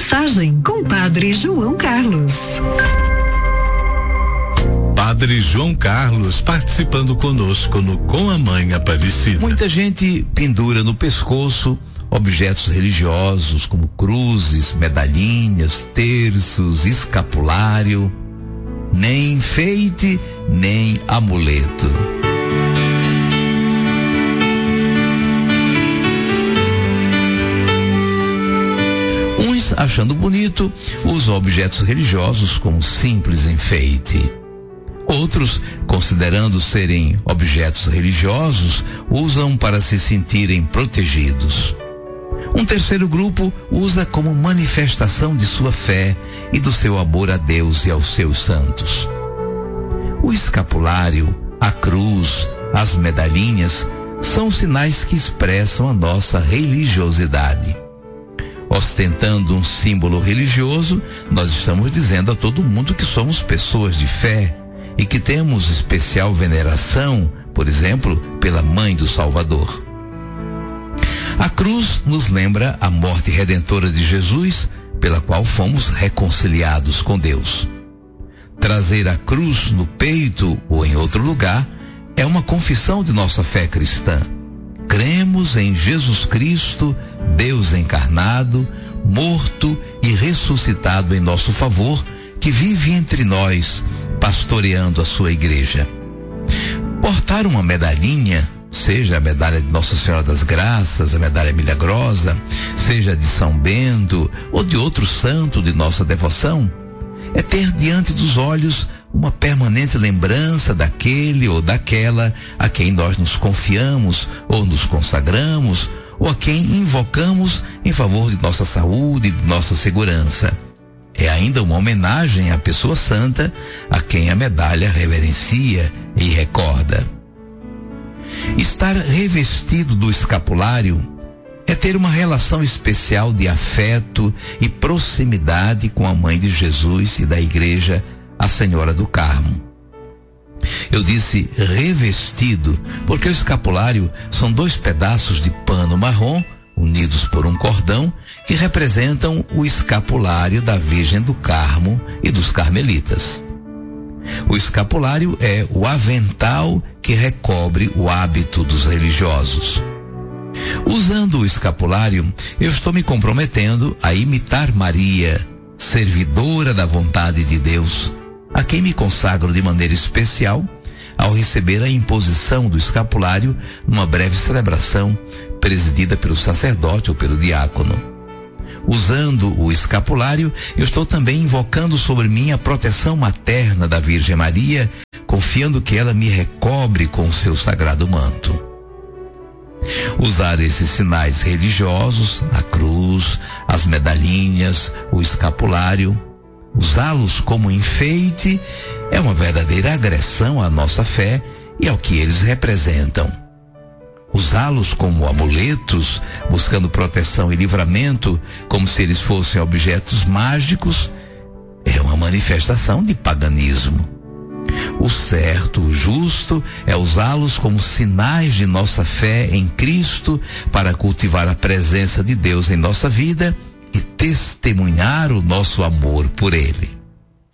mensagem com Padre João Carlos. Padre João Carlos participando conosco no Com a Mãe Aparecida. Muita gente pendura no pescoço objetos religiosos como cruzes, medalhinhas, terços, escapulário. Nem enfeite, nem amuleto. Uns, achando bonito, usam objetos religiosos como simples enfeite. Outros, considerando serem objetos religiosos, usam para se sentirem protegidos. Um terceiro grupo usa como manifestação de sua fé e do seu amor a Deus e aos seus santos. O escapulário, a cruz, as medalhinhas são sinais que expressam a nossa religiosidade. Ostentando um símbolo religioso, nós estamos dizendo a todo mundo que somos pessoas de fé e que temos especial veneração, por exemplo, pela Mãe do Salvador. A cruz nos lembra a morte redentora de Jesus, pela qual fomos reconciliados com Deus. Trazer a cruz no peito ou em outro lugar é uma confissão de nossa fé cristã. Cremos em Jesus Cristo, Deus encarnado, morto e ressuscitado em nosso favor, que vive entre nós, pastoreando a sua igreja. Portar uma medalhinha, seja a medalha de Nossa Senhora das Graças, a medalha milagrosa, seja de São Bento ou de outro santo de nossa devoção, é ter diante dos olhos uma permanente lembrança daquele ou daquela a quem nós nos confiamos ou nos consagramos, ou a quem invocamos em favor de nossa saúde e de nossa segurança. É ainda uma homenagem à pessoa santa a quem a medalha reverencia e recorda. Estar revestido do escapulário é ter uma relação especial de afeto e proximidade com a Mãe de Jesus e da Igreja, a Senhora do Carmo. Eu disse revestido porque o escapulário são 2 pedaços de pano marrom unidos por um cordão que representam o escapulário da Virgem do Carmo e dos Carmelitas. O escapulário é o avental que recobre o hábito dos religiosos. Usando o escapulário, eu estou me comprometendo a imitar Maria, servidora da vontade de Deus, a quem me consagro de maneira especial ao receber a imposição do escapulário numa breve celebração presidida pelo sacerdote ou pelo diácono. Usando o escapulário, eu estou também invocando sobre mim a proteção materna da Virgem Maria, confiando que ela me recobre com o seu sagrado manto. Usar esses sinais religiosos, a cruz, as medalhinhas, o escapulário, usá-los como enfeite é uma verdadeira agressão à nossa fé e ao que eles representam. Usá-los como amuletos, buscando proteção e livramento, como se eles fossem objetos mágicos, é uma manifestação de paganismo. O certo, o justo, é usá-los como sinais de nossa fé em Cristo para cultivar a presença de Deus em nossa vida e testemunhar o nosso amor por Ele.